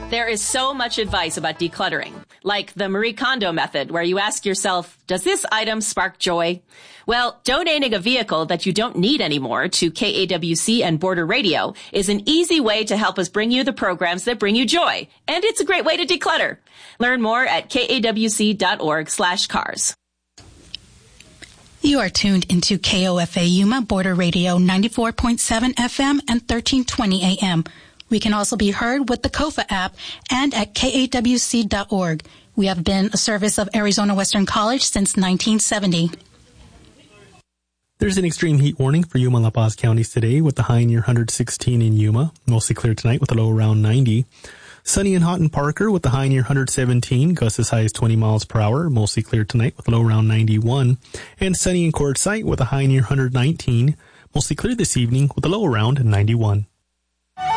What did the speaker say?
There is so much advice about decluttering, like the Marie Kondo method, where you ask yourself, does this item spark joy? Well, donating a vehicle that you don't need anymore to KAWC and Border Radio is an easy way to help us bring you the programs that bring you joy. And it's a great way to declutter. Learn more at kawc.org/cars. You are tuned into KOFA Yuma Border Radio 94.7 FM and 1320 AM. We can also be heard with the KOFA app and at kawc.org. We have been a service of Arizona Western College since 1970. There's an extreme heat warning for Yuma and La Paz counties today with the high near 116 in Yuma. Mostly clear tonight with a low around 90. Sunny and hot in Parker with the high near 117, gusts as high as 20 miles per hour. Mostly clear tonight with a low around 91. And sunny in Quartzsite with a high near 119. Mostly clear this evening with a low around 91.